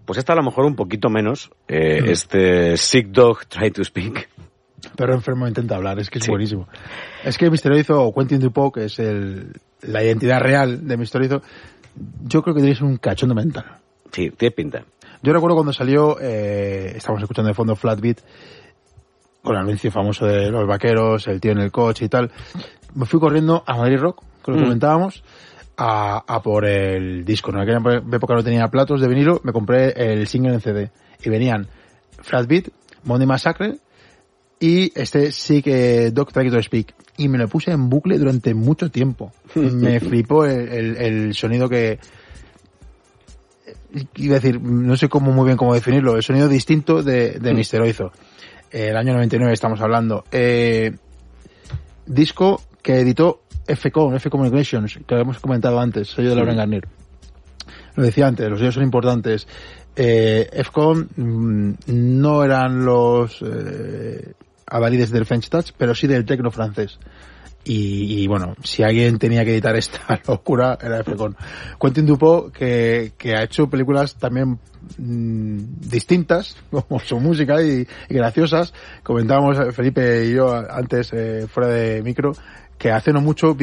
Pues esta a lo mejor un poquito menos. Este Sick Dog Try to Speak. Perro enfermo intenta hablar, es que es Sí. buenísimo. Es que Misterioso, o Quentin Dupieux, que es la identidad real de Misterioso, yo creo que tienes un cachondo mental. Sí, tiene pinta. Yo recuerdo cuando salió, estábamos escuchando de fondo Flat Beat, con el anuncio famoso de los vaqueros, el tío en el coche y tal. Me fui corriendo a Madrid Rock, que lo comentábamos, a por el disco. En aquella época no tenía platos de vinilo, me compré el single en CD. Y venían Flat Beat, Money Massacre y Sick Dog Try to Speak. Y me lo puse en bucle durante mucho tiempo. Me flipó el sonido que... Iba a decir, no sé muy bien cómo definirlo, el sonido distinto de Mr. Oizo. El año 99 estamos hablando. Disco que editó F Communications, que hemos comentado antes, sello de Laurent Garnier. Lo decía antes, los sellos son importantes. F-Com no eran los avalides del French Touch, pero sí del techno francés. Y bueno, si alguien tenía que editar esta locura, era F-Com. Quentin Dupieux, que ha hecho películas también distintas, como su música y graciosas. Comentábamos Felipe y yo antes, fuera de micro, que hace no mucho